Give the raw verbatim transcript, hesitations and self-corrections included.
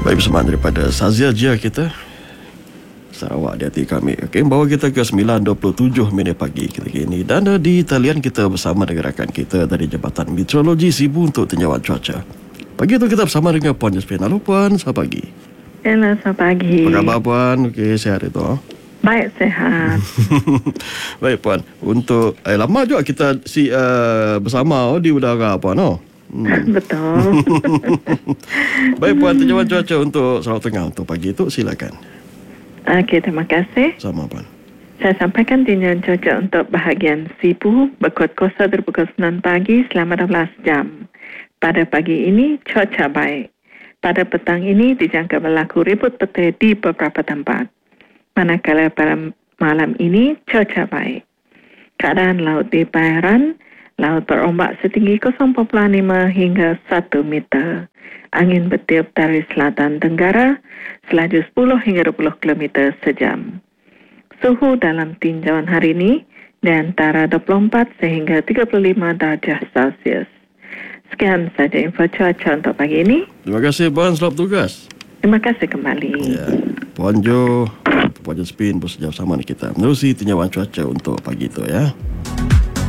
Baik, bersamaan daripada Sazia Jia kita Sarawak di hati kami. Okey, bawa kita ke sembilan dua puluh tujuh minit pagi kita kini. Dan uh, di talian kita bersama dengan rakan kita dari Jabatan Meteorologi Sibu untuk tinjauan cuaca. Pagi itu kita bersama dengan Puan Josephine. Halo Puan, selamat pagi. Hello, selamat pagi. Apa khabar Puan? Okey, sihat itu? Oh? Baik, sehat. Baik Puan, untuk eh, lama juga kita si uh, bersama oh, di udara Puan. Oh? Hmm. Betul. Baik Puan, tinjauan cuaca untuk Sarawak Tengah untuk pagi itu silakan. Okey, terima kasih. Sama Puan. Saya sampaikan tinjauan cuaca untuk bahagian Sibu berkuat kuasa dari pukul sembilan pagi selama dua belas jam. Pada pagi ini cuaca baik. Pada petang ini dijangka berlaku ribut petir di beberapa tempat. Manakala pada malam ini cuaca baik. Keadaan laut di perairan, laut berombak setinggi kosong perpuluhan lima hingga satu meter. Angin bertiup dari selatan tenggara selaju sepuluh hingga dua puluh kilometer sejam. Suhu dalam tinjauan hari ini di antara dua puluh empat sehingga tiga puluh lima darjah Celsius. Sekian saja info cuaca untuk pagi ini. Terima kasih Puan, selamat tugas. Terima kasih kembali. Ya, Puan Jo, Puan Josephine bersama dengan kita menerusi tinjauan cuaca untuk pagi itu ya.